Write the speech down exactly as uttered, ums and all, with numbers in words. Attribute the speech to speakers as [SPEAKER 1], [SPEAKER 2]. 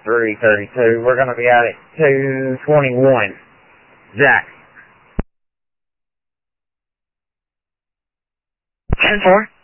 [SPEAKER 1] three thirty-two. We're going to be out at two twenty-one. Jack.
[SPEAKER 2] ten four.